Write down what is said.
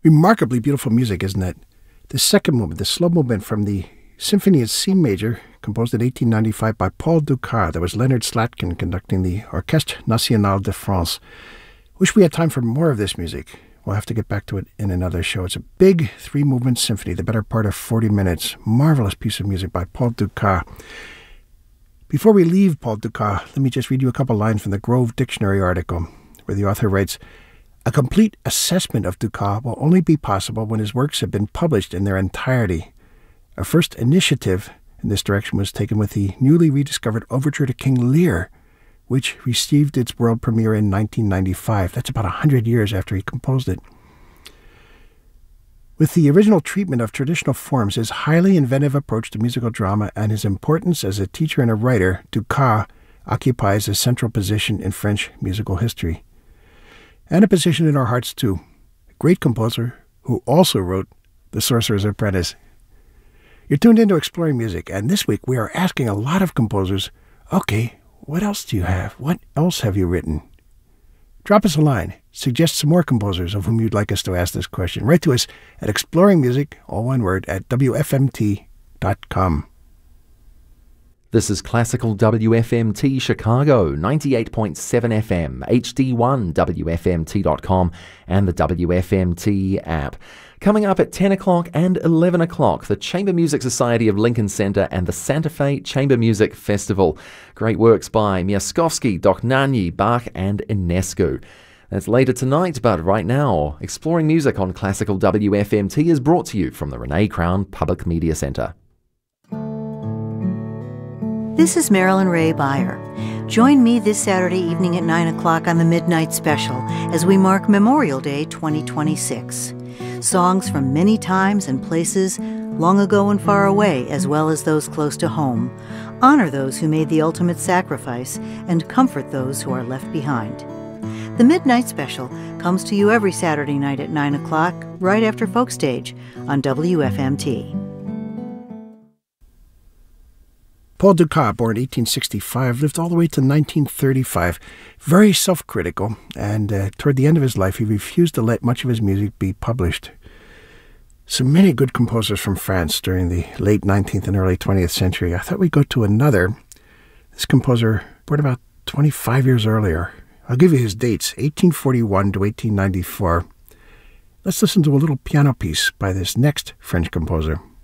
Remarkably beautiful music, isn't it? The second movement, the slow movement from the Symphony in C major, composed in 1895 by Paul Dukas. There was Leonard Slatkin conducting the Orchestre Nationale de France. Wish we had time for more of this music. We'll have to get back to it in another show. It's a big three-movement symphony, the better part of 40 minutes. Marvelous piece of music by Paul Dukas. Before we leave Paul Dukas, let me just read you a couple lines from the Grove Dictionary article, where the author writes, "A complete assessment of Dukas will only be possible when his works have been published in their entirety. A first initiative in this direction was taken with the newly rediscovered Overture to King Lear, which received its world premiere in 1995. That's about 100 years after he composed it. With the original treatment of traditional forms, his highly inventive approach to musical drama, and his importance as a teacher and a writer, Dukas occupies a central position in French musical history. And a position in our hearts, too. A great composer who also wrote The Sorcerer's Apprentice. You're tuned into Exploring Music, and this week we are asking a lot of composers, okay, what else do you have? What else have you written? Drop us a line. Suggest some more composers of whom you'd like us to ask this question. Write to us at exploringmusic, all one word, at wfmt.com. This is Classical WFMT Chicago, 98.7 FM, HD1, WFMT.com, and the WFMT app. Coming up at 10 o'clock and 11 o'clock, the Chamber Music Society of Lincoln Center and the Santa Fe Chamber Music Festival. Great works by Miaskovsky, Dochnany, Bach, and Enescu. That's later tonight, but right now, Exploring Music on Classical WFMT is brought to you from the Renee Crown Public Media Center. This is Marilyn Ray Beyer. Join me this Saturday evening at 9 o'clock on the Midnight Special as we mark Memorial Day 2026. Songs from many times and places, long ago and far away, as well as those close to home, honor those who made the ultimate sacrifice and comfort those who are left behind. The Midnight Special comes to you every Saturday night at 9 o'clock, right after Folk Stage on WFMT. Paul Dukas, born 1865, lived all the way to 1935. Very self-critical, and toward the end of his life, he refused to let much of his music be published. So many good composers from France during the late 19th and early 20th century. I thought we'd go to another. This composer, born about 25 years earlier. I'll give you his dates, 1841 to 1894. Let's listen to a little piano piece by this next French composer.